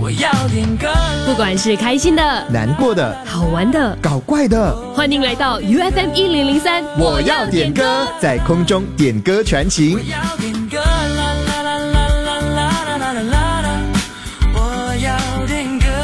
我要点歌， 不管是开心的、 难过的、 好玩的、 搞怪的， 欢迎来到 UFM 1003， 我要点歌，在空中点歌传情。 我要点歌，啦啦啦啦啦啦啦啦啦，我要点歌，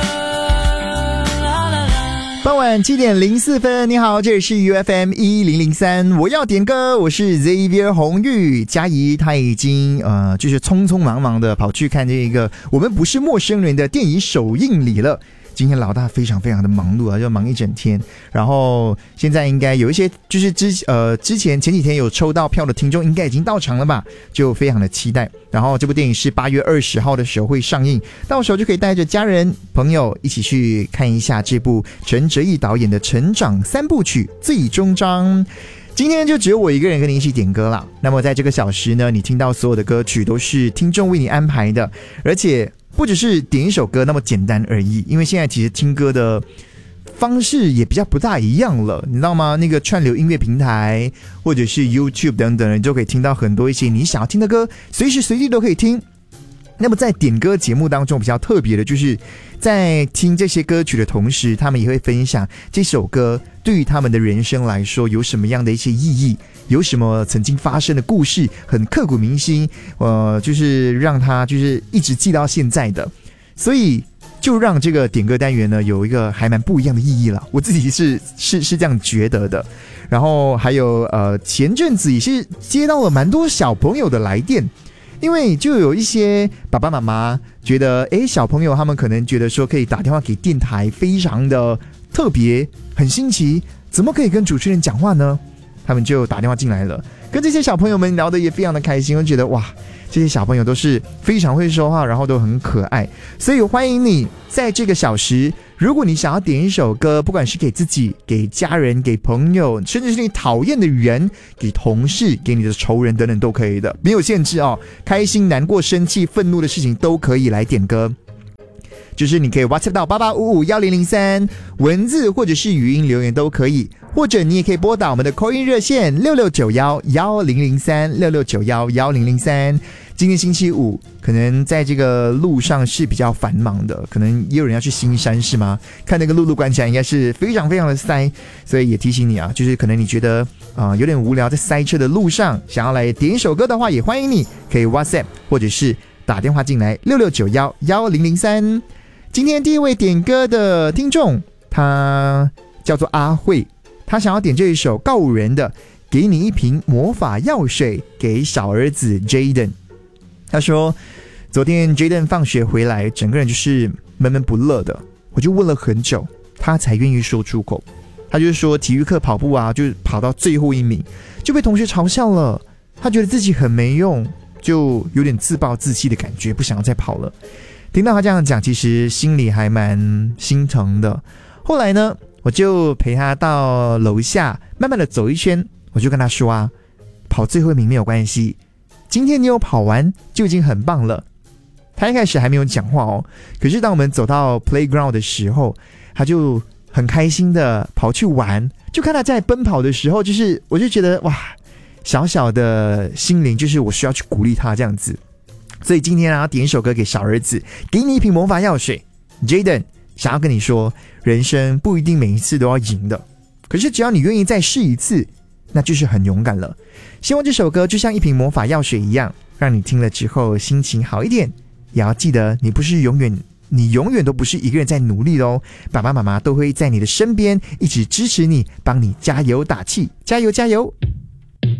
啦啦啦。 傍晚7点04分，你好，这里是 UFM 1003，我要点歌，我是 Xavier 洪玉。嘉怡她已经就是匆匆忙忙的跑去看这个我们不是陌生人的电影首映礼了。今天老大非常非常的忙碌啊，就忙一整天。然后现在应该有一些就是前几天有抽到票的听众应该已经到场了吧，就非常的期待。然后这部电影是8月20号的时候会上映，到时候就可以带着家人朋友一起去看一下这部陈哲艺导演的成长3部曲最终章。今天就只有我一个人跟你一起点歌啦。那么在这个小时呢，你听到所有的歌曲都是听众为你安排的，而且不只是点一首歌那么简单而已，因为现在其实听歌的方式也比较不大一样了，你知道吗？那个串流音乐平台或者是 YouTube 等等，你就可以听到很多一些你想要听的歌，随时随地都可以听。那么在点歌节目当中比较特别的就是在听这些歌曲的同时，他们也会分享这首歌对于他们的人生来说有什么样的一些意义，有什么曾经发生的故事很刻骨铭心，就是让他就是一直记到现在的，所以就让这个点歌单元呢有一个还蛮不一样的意义了，我自己是这样觉得的。然后还有前阵子也是接到了蛮多小朋友的来电，因为就有一些爸爸妈妈觉得小朋友他们可能觉得说可以打电话给电台非常的特别，很新奇，怎么可以跟主持人讲话呢？他们就打电话进来了，跟这些小朋友们聊得也非常的开心，我觉得哇，这些小朋友都是非常会说话，然后都很可爱。所以欢迎你在这个小时，如果你想要点一首歌，不管是给自己、给家人、给朋友，甚至是你讨厌的人，给同事、给你的仇人等等都可以的，没有限制哦。开心、难过、生气、愤怒的事情都可以来点歌。就是你可以 WhatsApp 到88551003，文字或者是语音留言都可以，或者你也可以拨打我们的 call in 热线66911003，66911003。今天星期五，可能在这个路上是比较繁忙的，可能也有人要去新山是吗？看那个路关起来应该是非常非常的塞，所以也提醒你啊，就是可能你觉得有点无聊，在塞车的路上想要来点一首歌的话，也欢迎你可以 WhatsApp 或者是打电话进来66911003。今天第一位点歌的听众，他叫做阿慧，他想要点这一首告五人的《给你一瓶魔法药水》给小儿子 Jaden。 他说昨天 Jaden 放学回来，整个人就是闷闷不乐的，我就问了很久，他才愿意说出口。他就是说体育课跑步啊，就跑到最后1名就被同学嘲笑了，他觉得自己很没用，就有点自暴自弃的感觉，不想要再跑了。听到他这样讲，其实心里还蛮心疼的。后来呢，我就陪他到楼下慢慢的走一圈，我就跟他说啊，跑最后1名没有关系，今天你有跑完就已经很棒了。他一开始还没有讲话哦，可是当我们走到 playground 的时候，他就很开心的跑去玩，就看他在奔跑的时候，就是我就觉得哇，小小的心灵就是我需要去鼓励他这样子。所以今天啊，点一首歌给小儿子，给你一瓶魔法药水。 Jaden 想要跟你说，人生不一定每一次都要赢的，可是只要你愿意再试一次，那就是很勇敢了。希望这首歌就像一瓶魔法药水一样，让你听了之后心情好一点。也要记得你永远都不是一个人在努力哦，爸爸妈妈都会在你的身边一直支持你，帮你加油打气，加油加油。